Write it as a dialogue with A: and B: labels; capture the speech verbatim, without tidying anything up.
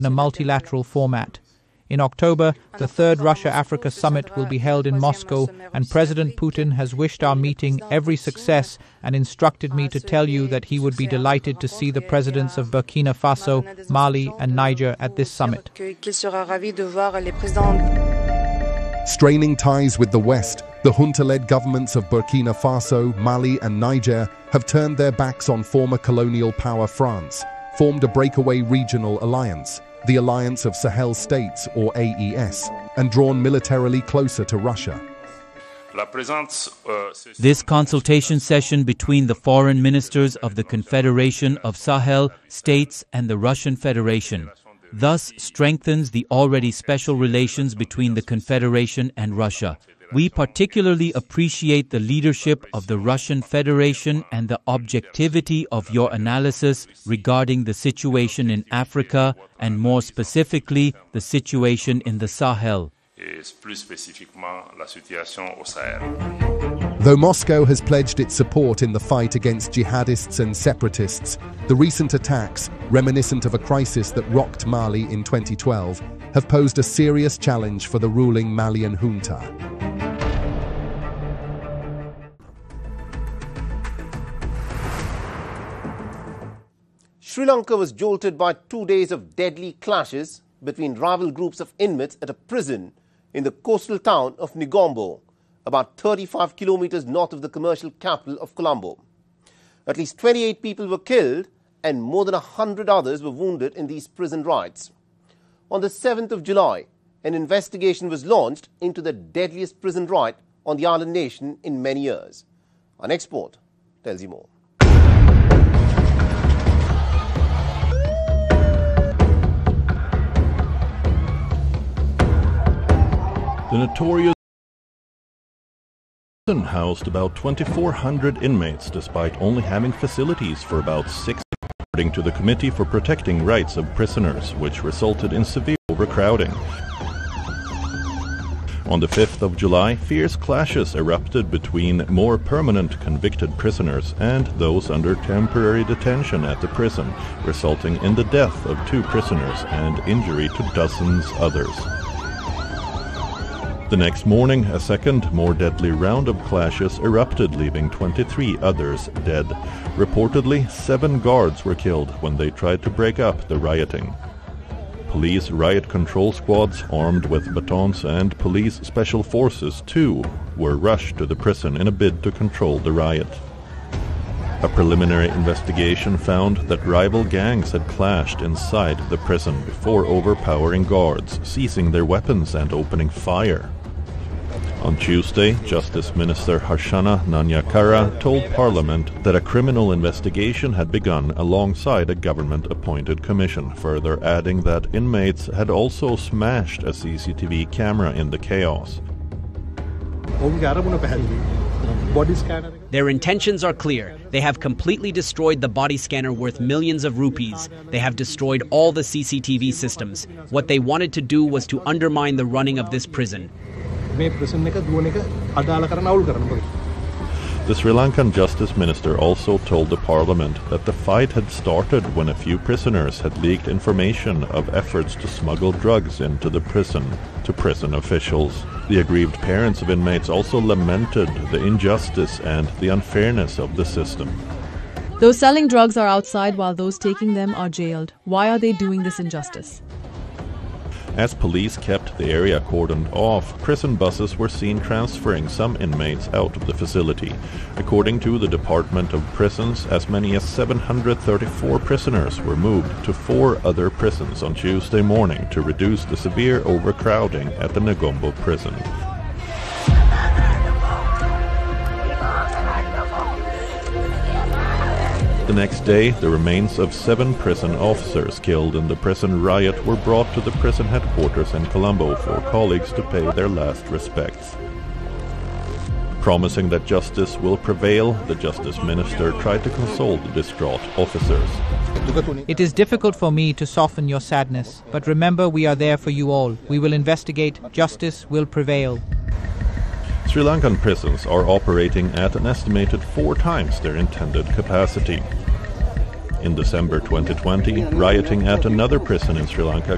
A: in a multilateral format. In October, the third Russia-Africa summit will be held in Moscow, and President Putin has wished our meeting every success and instructed me to tell you that he would be delighted to see the presidents of Burkina Faso, Mali and Niger at this summit.
B: Straining ties with the West, the junta-led governments of Burkina Faso, Mali and Niger have turned their backs on former colonial power France, formed a breakaway regional alliance, the Alliance of Sahel States, or A E S, and drawn militarily closer to Russia.
C: This consultation session between the foreign ministers of the Confederation of Sahel States and the Russian Federation thus strengthens the already special relations between the Confederation and Russia. We particularly appreciate the leadership of the Russian Federation and the objectivity of your analysis regarding the situation in Africa and more specifically the situation in the Sahel.
B: Though Moscow has pledged its support in the fight against jihadists and separatists, the recent attacks, reminiscent of a crisis that rocked Mali in twenty twelve, have posed a serious challenge for the ruling Malian junta.
D: Sri Lanka was jolted by two days of deadly clashes between rival groups of inmates at a prison in the coastal town of Negombo, about thirty-five kilometers north of the commercial capital of Colombo. At least twenty-eight people were killed and more than one hundred others were wounded in these prison riots. On the seventh of July, an investigation was launched into the deadliest prison riot on the island nation in many years. Our next report tells you more.
E: The notorious prison housed about twenty-four hundred inmates, despite only having facilities for about six, according to the Committee for Protecting Rights of Prisoners, which resulted in severe overcrowding. On the fifth of July, fierce clashes erupted between more permanent convicted prisoners and those under temporary detention at the prison, resulting in the death of two prisoners and injury to dozens others. The next morning, a second, more deadly round of clashes erupted, leaving twenty-three others dead. Reportedly, seven guards were killed when they tried to break up the rioting. Police riot control squads, armed with batons, and police special forces, too, were rushed to the prison in a bid to control the riot. A preliminary investigation found that rival gangs had clashed inside the prison before overpowering guards, seizing their weapons and opening fire. On Tuesday, Justice Minister Harshana Nanyakara told Parliament that a criminal investigation had begun alongside a government-appointed commission, further adding that inmates had also smashed a C C T V camera in the chaos.
F: Their intentions are clear. They have completely destroyed the body scanner worth millions of rupees. They have destroyed all the C C T V systems. What they wanted to do was to undermine the running of this prison.
E: The Sri Lankan Justice Minister also told the Parliament that the fight had started when a few prisoners had leaked information of efforts to smuggle drugs into the prison to prison officials. The aggrieved parents of inmates also lamented the injustice and the unfairness of the system.
G: Those selling drugs are outside while those taking them are jailed. Why are they doing this injustice?
E: As police kept the area cordoned off, prison buses were seen transferring some inmates out of the facility. According to the Department of Prisons, as many as seven hundred thirty-four prisoners were moved to four other prisons on Tuesday morning to reduce the severe overcrowding at the Negombo prison. The next day, the remains of seven prison officers killed in the prison riot were brought to the prison headquarters in Colombo for colleagues to pay their last respects. Promising that justice will prevail, the Justice Minister tried to console the distraught officers.
A: It is difficult for me to soften your sadness, but remember we are there for you all. We will investigate. Justice will prevail.
E: Sri Lankan prisons are operating at an estimated four times their intended capacity. In December twenty twenty, rioting at another prison in Sri Lanka